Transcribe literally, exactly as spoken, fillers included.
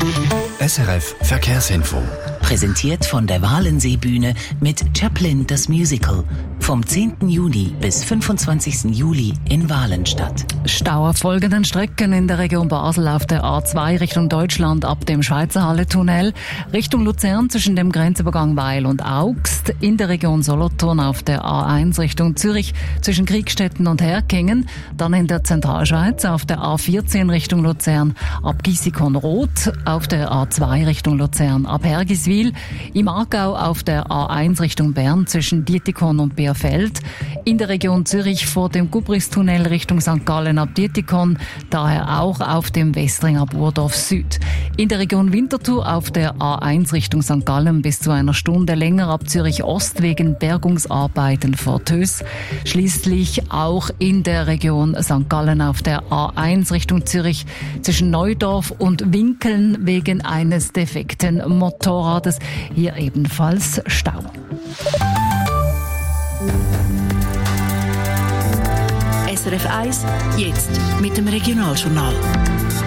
S R F Verkehrsinfo. Präsentiert von der Walensee-Bühne mit Chaplin das Musical. Vom zehnten Juni bis fünfundzwanzigsten Juli in Walenstadt. Stau auf folgenden Strecken in der Region Basel auf der A zwei Richtung Deutschland ab dem Schweizerhalle-Tunnel, Richtung Luzern zwischen dem Grenzübergang Weil und Augst, in der Region Solothurn auf der A eins Richtung Zürich zwischen Kriegstetten und Herkingen, dann in der Zentralschweiz auf der A vierzehn Richtung Luzern ab Gissikon-Roth, auf der A zwei Richtung Luzern ab Hergiswil, im Aargau auf der A eins Richtung Bern zwischen Dietikon und Bierfeld, in der Region Zürich vor dem Gubristunnel Richtung Sankt Gallen ab Dietikon, daher auch auf dem Westring ab Urdorf Süd. In der Region Winterthur auf der A eins Richtung Sankt Gallen bis zu einer Stunde länger ab Zürich Ost wegen Bergungsarbeiten vor Tös. Schließlich auch in der Region Sankt Gallen auf der A eins Richtung Zürich zwischen Neudorf und Winkeln wegen eines defekten Motorrades. Hier ebenfalls Stau. S R F eins, jetzt mit dem Regionaljournal.